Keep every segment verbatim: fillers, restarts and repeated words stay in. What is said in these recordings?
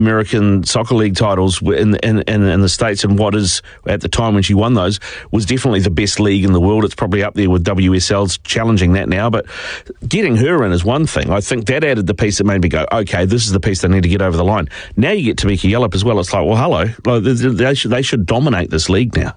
American Soccer League titles in, in, in, in the States, and what is, at the time when she won those, was definitely the best league in the world. It's probably up there with W S L's, challenging that now, but getting her in is one thing. I think that added the piece that made me go, okay, this is the piece they need to get over the line. Now you get Tamika Yallop as well. It's like, well, hello, like, they should, they should dominate this league now.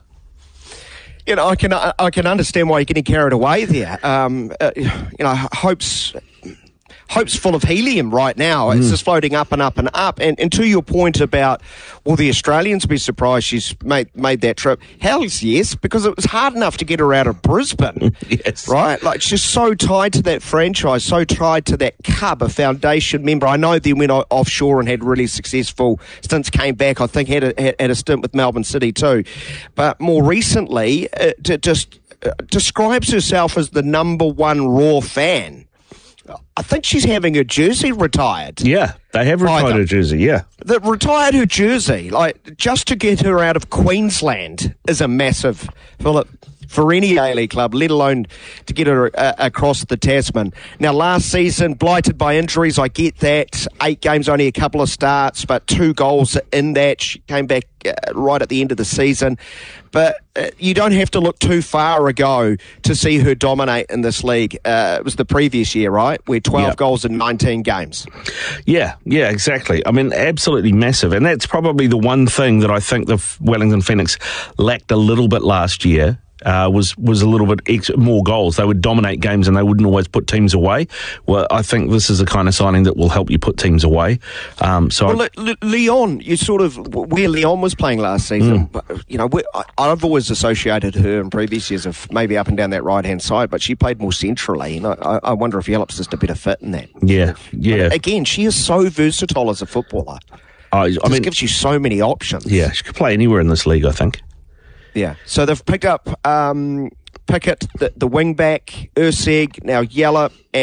You know, I can I can understand why you're getting carried away there. Um, uh, you know, hopes. Hope's full of helium right now. It's mm. just floating up and up and up. And, and to your point about, will the Australians be surprised she's made made that trip? Hell's yes, because it was hard enough to get her out of Brisbane. Yes. Right? Like, she's so tied to that franchise, so tied to that Cub, a foundation member. I know they went offshore and had really successful stints, came back, I think had a, had a stint with Melbourne City too. But more recently, it, it just uh, describes herself as the number one Raw fan. I think she's having her jersey retired. Yeah, they have retired Either. her jersey, yeah. They retired her jersey. Like, just to get her out of Queensland is a massive, Philip, for any A-League club, let alone to get her uh, across the Tasman. Now, last season, blighted by injuries, I get that. Eight games, only a couple of starts, but two goals in that. She came back uh, right at the end of the season. But uh, you don't have to look too far ago to see her dominate in this league. Uh, it was the previous year, right? Where twelve yep. goals in nineteen games. Yeah, yeah, exactly. I mean, absolutely massive. And that's probably the one thing that I think the Wellington Phoenix lacked a little bit last year. Uh, was was a little bit ex- more goals. They would dominate games and they wouldn't always put teams away. Well, I think this is the kind of signing that will help you put teams away. Um, so, well, I, Le- Leon, you sort of where Leon was playing last season. Mm. You know, I, I've always associated her in previous years of maybe up and down that right hand side, but she played more centrally. And I, I wonder if Yallop's just a better fit in that. Yeah, yeah. But again, she is so versatile as a footballer. I, I it mean, gives you so many options. Yeah, she could play anywhere in this league, I think. Yeah, so they've picked up um, Pickett, the, the wing back, Urseg, now Yallop,